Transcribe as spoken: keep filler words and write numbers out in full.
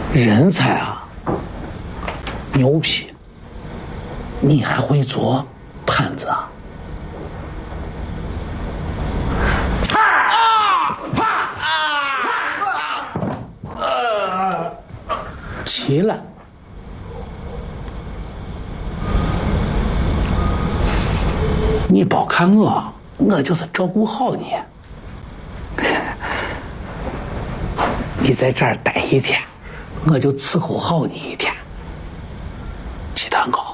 人才啊，牛皮！你还会做盘子啊？起来！你别看我，我就是照顾好你。你在这儿待一天，我就伺候好你一天。鸡蛋糕。